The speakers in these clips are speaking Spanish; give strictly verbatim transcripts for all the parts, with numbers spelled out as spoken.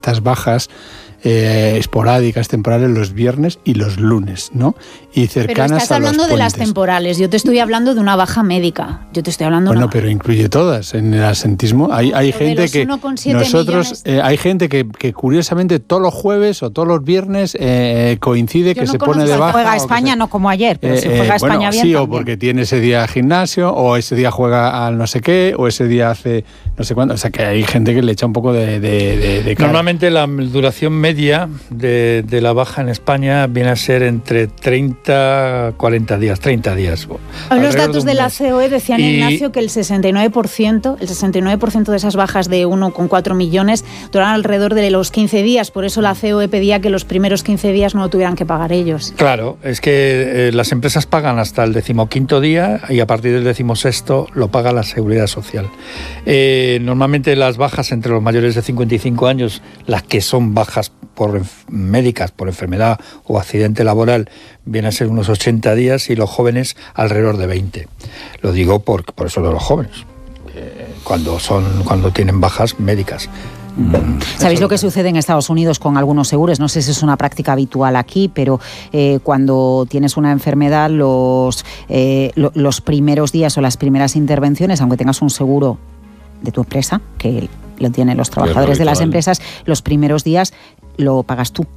estas bajas eh, esporádicas, temporales, los viernes y los lunes, ¿no? Y cercanas pero estás a hablando los de las puentes. temporales, yo te estoy hablando de una baja médica, yo te estoy hablando Bueno, una... pero incluye todas. En el asentismo hay, hay gente que nosotros, eh, hay gente que, que curiosamente todos los jueves o todos los viernes eh, coincide yo que no se pone de baja. Juega España, se... no como ayer, pero eh, si juega eh, España bueno, bien sí, también. O porque tiene ese día gimnasio, o ese día juega al no sé qué, o ese día hace no sé cuánto. O sea, que hay gente que le echa un poco de, de, de, de cara. Normalmente la duración media de, de la baja en España viene a ser entre treinta, cuarenta días, treinta días. Los datos de la C O E decían, y... Ignacio, que el sesenta y nueve por ciento, el sesenta y nueve por ciento de esas bajas de uno coma cuatro millones duran alrededor de los quince días. Por eso la C O E pedía que los primeros quince días no lo tuvieran que pagar ellos. Claro, es que eh, las empresas pagan hasta el decimoquinto día y a partir del decimosexto lo paga la Seguridad Social. Eh, normalmente las bajas entre los mayores de cincuenta y cinco años, las que son bajas por médicas, por enfermedad o accidente laboral, viene a ser unos ochenta días y los jóvenes alrededor de veinte. Lo digo por, por eso de los jóvenes, eh, cuando, son, cuando tienen bajas médicas. ¿Sabéis lo que sucede en Estados Unidos con algunos seguros? No sé si es una práctica habitual aquí, pero eh, cuando tienes una enfermedad, los, eh, lo, los primeros días o las primeras intervenciones, aunque tengas un seguro de tu empresa, que lo tienen los trabajadores de las empresas, los primeros días lo pagas tú.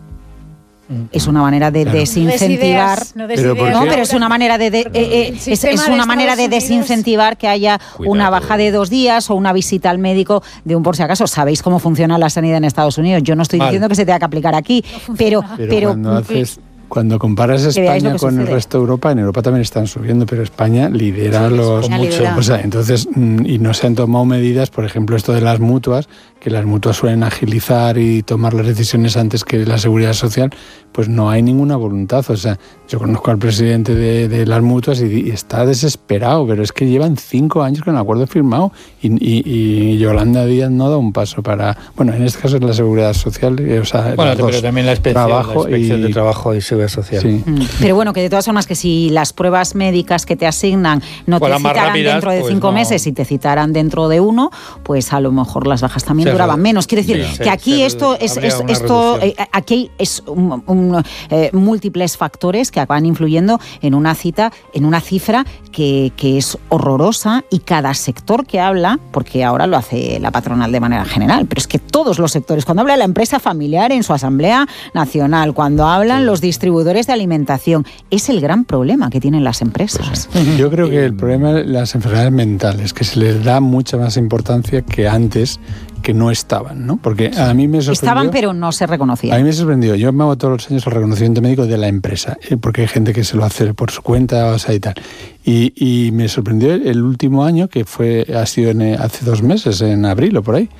Es una manera de claro. desincentivar, no, des ideas, no, des no, pero es una manera de, de eh, eh, es, es una de manera de desincentivar que haya Cuidado. una baja de dos días o una visita al médico de un por si acaso. Sabéis cómo funciona la sanidad en Estados Unidos. Yo no estoy vale. diciendo que se tenga que aplicar aquí, no pero, pero, pero cuando haces Cuando comparas España con sucede. el resto de Europa, en Europa también están subiendo, pero España lidera sí, los... España mucho. lidera. O sea, entonces, y no se han tomado medidas, por ejemplo, esto de las mutuas, que las mutuas suelen agilizar y tomar las decisiones antes que la Seguridad Social, pues no hay ninguna voluntad. O sea, yo conozco al presidente de, de las mutuas y, y está desesperado, pero es que llevan cinco años con el acuerdo firmado y, y, y Yolanda Díaz no da un paso para... Bueno, en este caso es la Seguridad Social, o sea, bueno, pero dos, también la inspección, trabajo la inspección y, de trabajo y seguridad social. Sí. Pero bueno, que de todas formas que si las pruebas médicas que te asignan no Fueran te citaran rápidas, dentro de pues cinco no. meses y te citaran dentro de uno, pues a lo mejor las bajas también Se duraban re- menos. Quiero decir sí, que se- aquí se- esto es, habría es una esto reducción. eh, aquí es un, un, eh, múltiples factores que van influyendo en una cita, en una cifra que, que es horrorosa, y cada sector que habla, porque ahora lo hace la patronal de manera general, pero es que todos los sectores, cuando habla la empresa familiar en su asamblea nacional, cuando hablan los distribuidores de alimentación, es el gran problema que tienen las empresas. Yo creo que el problema de las enfermedades mentales, que se les da mucha más importancia que antes, que no estaban, ¿no? Porque a mí me sorprendió... Estaban, pero no se reconocían. A mí me sorprendió. Yo me hago todos los años el reconocimiento médico de la empresa, eh, porque hay gente que se lo hace por su cuenta, o sea, y tal. Y, y me sorprendió el último año, que fue ha sido en, hace dos meses, en abril o por ahí.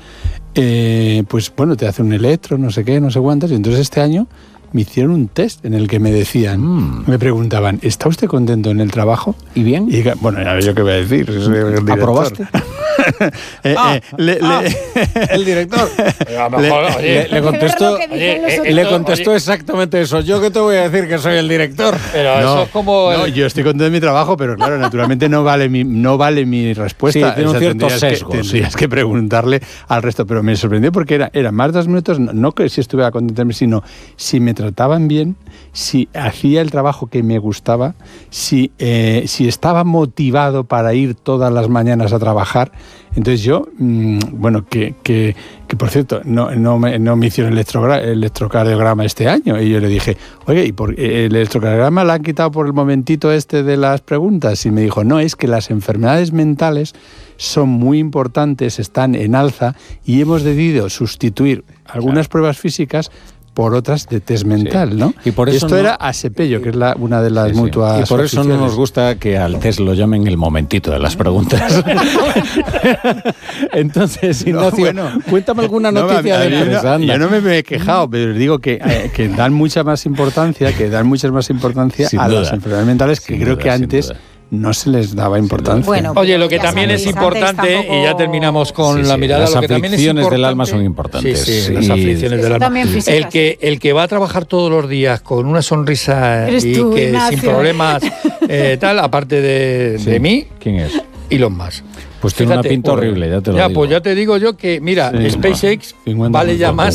Eh, pues bueno, te hace un electro, no sé qué, no sé cuántas, y entonces este año me hicieron un test en el que me decían, mm. me preguntaban, ¿está usted contento en el trabajo? ¿Y bien? Y bueno, a ver, yo qué voy a decir. Soy el director. ¿Aprobaste? eh, ah, eh, le, ah, le, el director a lo mejor, le, oye, le, le contestó, oye, eh, le contestó oye, exactamente eso. Yo que te voy a decir que soy el director. Pero no, eso es como no, el... yo estoy contento de mi trabajo, pero claro, naturalmente no vale mi no vale mi respuesta. Sí, tiene un cierto tendrías sesgo. Que, tendrías sí. que preguntarle al resto, pero me sorprendió porque era era más de dos minutos, no, no que si estuviera contento, sino si me trataban bien, si hacía el trabajo que me gustaba, si eh, si estaba motivado para ir todas las mañanas a trabajar. Entonces yo, mmm, bueno, que, que, que por cierto, no, no, me, no me hicieron electrogra- electrocardiograma este año. Y yo le dije, oye, ¿y por el electrocardiograma lo han quitado por el momentito este de las preguntas? Y me dijo, no, es que las enfermedades mentales son muy importantes, están en alza y hemos decidido sustituir algunas claro. pruebas físicas por otras de test mental, sí. ¿no? Y por eso esto no, era Asepello, que es la, una de las sí, mutuas sí. Y por eso oficiales. no nos gusta que al test lo llamen el momentito de las preguntas. Entonces, Ignacio, no, bueno, cuéntame alguna noticia no, de empresa. No, yo no me he quejado, pero digo que, eh, que dan mucha más importancia, que dan mucha más importancia sin a duda. las enfermedades mentales, que sin creo duda, que antes no se les daba importancia. Bueno, oye, lo que también es importante, tampoco... y ya terminamos con sí, sí, la mirada, las lo que también es aflicciones del alma son importantes. Sí, sí, y... las aflicciones del alma. El que, el que va a trabajar todos los días con una sonrisa y tú, que Ignacio. sin problemas, eh, tal, aparte de, sí. de mí. ¿Quién es? Elon Musk. Pues tiene Fíjate, una pinta horrible, ya te lo ya, digo. Pues ya te digo yo que, mira, sí, SpaceX vale ya más